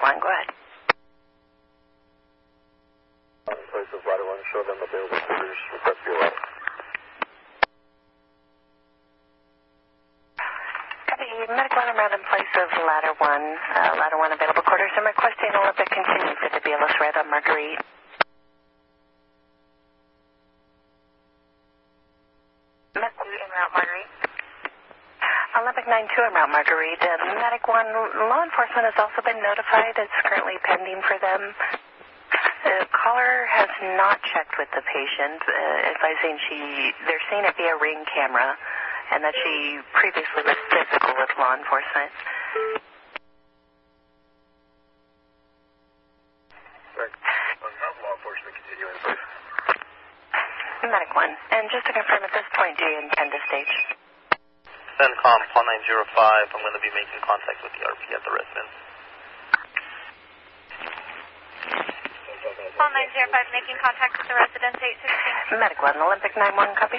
1. Go ahead. Place of ladder 1, show them available quarters, request your ladder. Copy. Medic 1, I'm out in place of ladder 1 available quarters. I'm requesting Olympic continue for the BLS Red on Marguerite. Med 2 en route Marguerite. Olympic 9-2 en route Marguerite. Medic 1, law enforcement has also been notified. It's currently pending for them. The caller has not checked with the patient, advising they're seeing it via Ring camera, and that she previously was physical with law enforcement. Law enforcement continuing, please. Medic 1, and just to confirm at this point, do you intend to stage? CENTCOM 1905, I'm going to be making contact with the RP at the residence. 1905 making contact with the residence 816. Medic 1, Olympic 9-1, copy.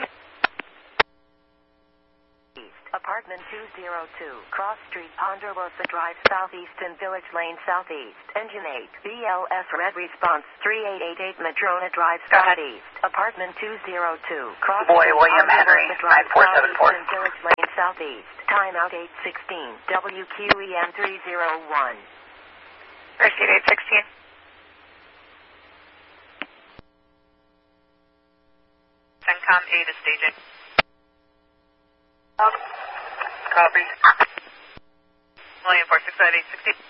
Apartment 202, Cross Street, Ponderosa Drive Southeast and Village Lane Southeast. Engine 8, BLS Red Response 3888 Madrona Drive Southeast. Apartment 202, Cross Boy, Street, William Henry, Ponderosa Drive 9474. Southeast and Village Lane Southeast. Timeout 816, WQEN 301. Proceed 816. CENTCOM 8 is staging. Copy. William 465 816.